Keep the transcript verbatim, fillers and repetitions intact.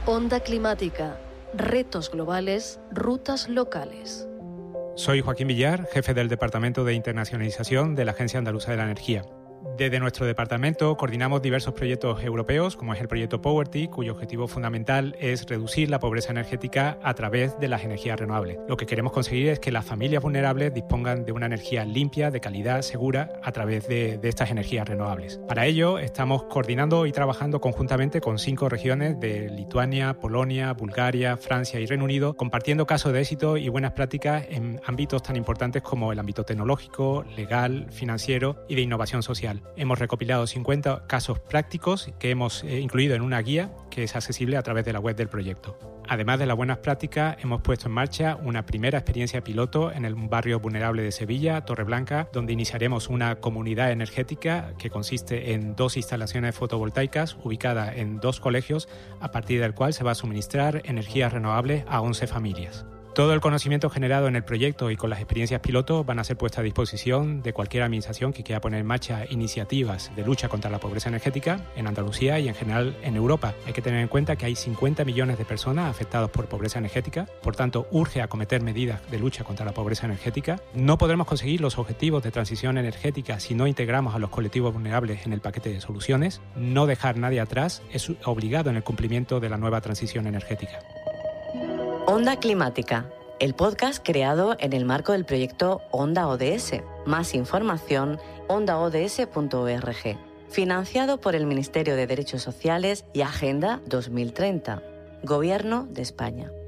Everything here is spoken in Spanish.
Onda climática, retos globales, rutas locales. Soy Joaquín Villar, jefe del Departamento de Internacionalización de la Agencia Andaluza de la Energía. Desde nuestro departamento coordinamos diversos proyectos europeos, como es el proyecto Poverty, cuyo objetivo fundamental es reducir la pobreza energética a través de las energías renovables. Lo que queremos conseguir es que las familias vulnerables dispongan de una energía limpia, de calidad, segura, a través de, de estas energías renovables. Para ello, estamos coordinando y trabajando conjuntamente con cinco regiones de Lituania, Polonia, Bulgaria, Francia y Reino Unido, compartiendo casos de éxito y buenas prácticas en ámbitos tan importantes como el ámbito tecnológico, legal, financiero y de innovación social. Hemos recopilado cincuenta casos prácticos que hemos eh, incluido en una guía que es accesible a través de la web del proyecto. Además de las buenas prácticas, hemos puesto en marcha una primera experiencia piloto en el barrio vulnerable de Sevilla, Torreblanca, donde iniciaremos una comunidad energética que consiste en dos instalaciones fotovoltaicas ubicadas en dos colegios, a partir del cual se va a suministrar energías renovables a once familias. Todo el conocimiento generado en el proyecto y con las experiencias piloto van a ser puestas a disposición de cualquier administración que quiera poner en marcha iniciativas de lucha contra la pobreza energética en Andalucía y en general en Europa. Hay que tener en cuenta que hay cincuenta millones de personas afectadas por pobreza energética, por tanto urge acometer medidas de lucha contra la pobreza energética. No podremos conseguir los objetivos de transición energética si no integramos a los colectivos vulnerables en el paquete de soluciones. No dejar nadie atrás es obligado en el cumplimiento de la nueva transición energética. Onda Climática, el podcast creado en el marco del proyecto Onda O D S. Más información, onda o d s punto org. Financiado por el Ministerio de Derechos Sociales y Agenda dos mil treinta. Gobierno de España.